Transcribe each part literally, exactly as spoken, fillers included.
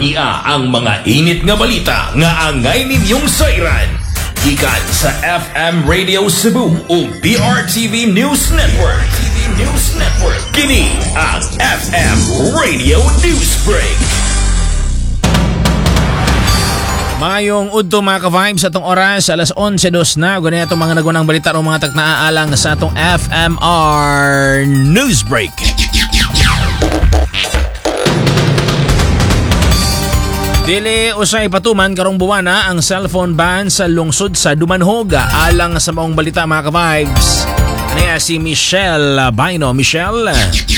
Ania ang mga init nga balita nga angay ninyong sayran. Gikan sa F M Radio Cebu o B R T V News Network. T V News Network. Kini ang F M Radio Newsbreak. Mayong udto mga ka-vibes sa itong oras, alas onse dos na. Ganyan itong mga nagunang balita o mga taknaalang sa itong F M R Newsbreak. Dili usay patuman karong buwana ang cellphone ban sa lungsod sa Dumanhog. Alang sa maong balita mga ka-vibes, niya si Michelle Baino. Michelle?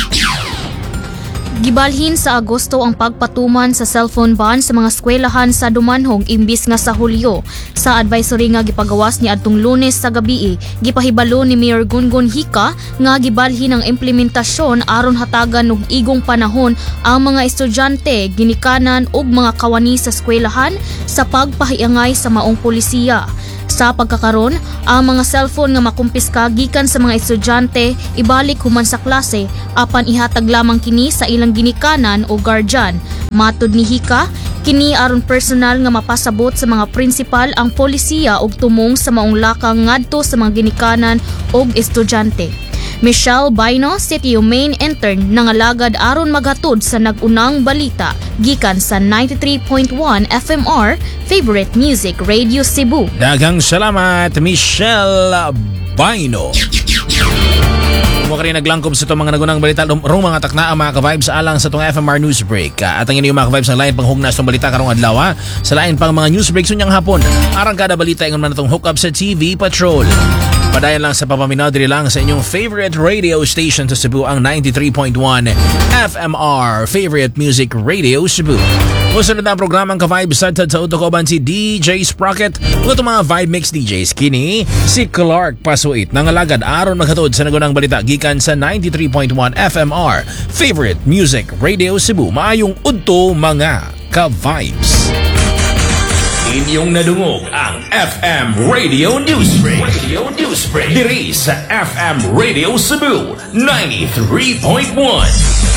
Gibalhin sa Agosto ang pagpatuman sa cellphone ban sa mga eskwelahan sa Dumanhog imbis nga sa Hulyo. Sa advisory nga gipagawas ni adtong Lunes sa gabii, gipahibalo ni Mayor Gungun Hika nga gibalhin ang implementasyon aron hatagan og igong panahon ang mga estudyante, ginikanan ug mga kawani sa eskwelahan sa pagpahiangay sa maong pulisiya. Sa pagkakaron, ang mga cellphone nga makumpiska gikan sa mga estudyante ibalik human sa klase apan ihatag lamang kini sa ilang ginikanan o guardian. Matud ni Hika, kini aron personal nga mapasabot sa mga prinsipal ang polisiya og tumong sa maong lakang ngadto sa mga ginikanan og estudyante. Michelle Baino, City Main Intern, nangalagad aron maghatod sa nagunang balita gikan sa ninety-three point one F M R Favorite Music Radio Cebu. Daghang salamat Michelle Baino. Mo kari naglangkob sa itong mga nagunang balita rong mga takna ang mga ka-vibes alang sa itong F M R Newsbreak. At ang inyo mga ka-vibes ng lain pang hugnas itong balita karong adlaw sa lain pang mga newsbreak sunyang hapon. Arang kada balita ingon man itong hook up sa T V Patrol. Padayan lang sa papaminaw diri lang sa inyong favorite radio station sa Cebu ang ninety-three point one F M R Favorite Music Radio Cebu. Musunod na ang programang ka-vibes sa sa utokoban si D J Sprocket o itong mga Vibe Mix D Js. Kini si Clark Pasuit nangalagad aron maghatod sa nagunang balita gikan sa ninety-three point one F M R Favorite Music Radio Cebu. Maayong udto mga ka-vibes. Inyong nadungog ang F M Radio Newsbreak. Radio Newsbreak. Diri sa F M Radio Cebu ninety-three point one.